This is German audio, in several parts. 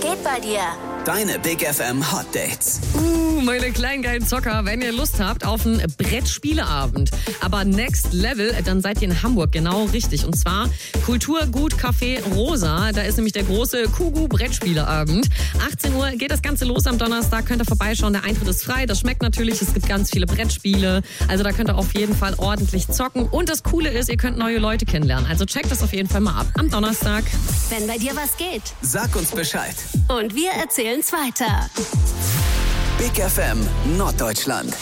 geht bei dir? Deine Big FM Hot Dates. Meine kleinen geilen Zocker, wenn ihr Lust habt auf einen Brettspieleabend, aber Next Level, dann seid ihr in Hamburg genau richtig. Und zwar Kulturgut Café Rosa. Da ist nämlich der große Kugu Brettspieleabend. 18 Uhr geht das Ganze los am Donnerstag. Könnt ihr vorbeischauen. Der Eintritt ist frei. Das schmeckt natürlich. Es gibt ganz viele Brettspiele. Also da könnt ihr auf jeden Fall ordentlich zocken. Und das Coole ist, ihr könnt neue Leute kennenlernen. Also checkt das auf jeden Fall mal ab am Donnerstag. Wenn bei dir was geht. Sag uns Bescheid. Und wir erzählen's weiter. Big FM Norddeutschland.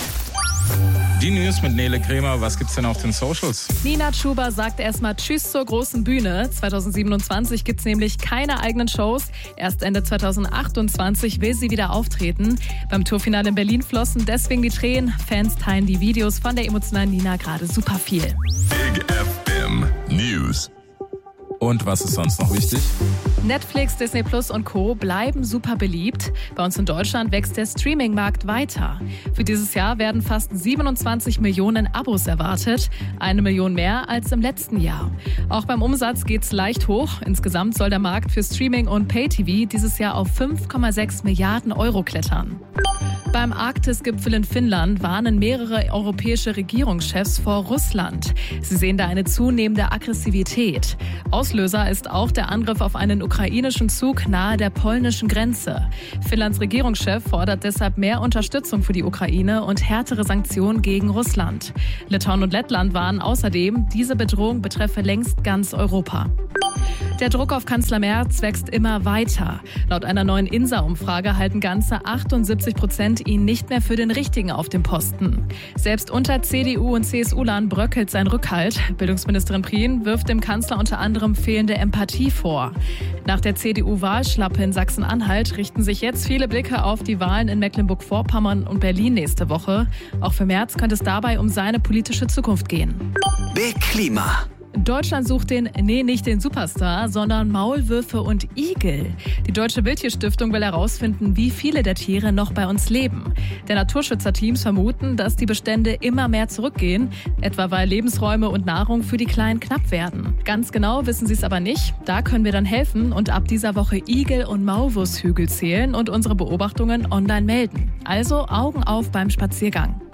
Die News mit Nele Kremer. Was gibt's denn auf den Socials? Nina Chuba sagt erstmal Tschüss zur großen Bühne. 2027 gibt's nämlich keine eigenen Shows. Erst Ende 2028 will sie wieder auftreten. Beim Tourfinale in Berlin flossen deswegen die Tränen. Fans teilen die Videos von der emotionalen Nina gerade super viel. Big FM News. Und was ist sonst noch wichtig? Netflix, Disney Plus und Co. bleiben super beliebt. Bei uns in Deutschland wächst der Streaming-Markt weiter. Für dieses Jahr werden fast 27 Millionen Abos erwartet. 1 Million mehr als im letzten Jahr. Auch beim Umsatz geht's leicht hoch. Insgesamt soll der Markt für Streaming und Pay-TV dieses Jahr auf 5,6 Milliarden Euro klettern. Beim Arktis-Gipfel in Finnland warnen mehrere europäische Regierungschefs vor Russland. Sie sehen da eine zunehmende Aggressivität. Auslöser ist auch der Angriff auf einen ukrainischen Zug nahe der polnischen Grenze. Finnlands Regierungschef fordert deshalb mehr Unterstützung für die Ukraine und härtere Sanktionen gegen Russland. Litauen und Lettland warnen außerdem, diese Bedrohung betreffe längst ganz Europa. Der Druck auf Kanzler Merz wächst immer weiter. Laut einer neuen INSA-Umfrage halten ganze 78% ihn nicht mehr für den Richtigen auf dem Posten. Selbst unter CDU- und CSU-Lern bröckelt sein Rückhalt. Bildungsministerin Prien wirft dem Kanzler unter anderem fehlende Empathie vor. Nach der CDU-Wahlschlappe in Sachsen-Anhalt richten sich jetzt viele Blicke auf die Wahlen in Mecklenburg-Vorpommern und Berlin nächste Woche. Auch für Merz könnte es dabei um seine politische Zukunft gehen. Big Klima. Deutschland sucht nicht den Superstar, sondern Maulwürfe und Igel. Die Deutsche Wildtierstiftung will herausfinden, wie viele der Tiere noch bei uns leben. Der Naturschützerteams vermuten, dass die Bestände immer mehr zurückgehen, etwa weil Lebensräume und Nahrung für die Kleinen knapp werden. Ganz genau wissen sie es aber nicht. Da können wir dann helfen und ab dieser Woche Igel- und Maulwurfshügel zählen und unsere Beobachtungen online melden. Also Augen auf beim Spaziergang.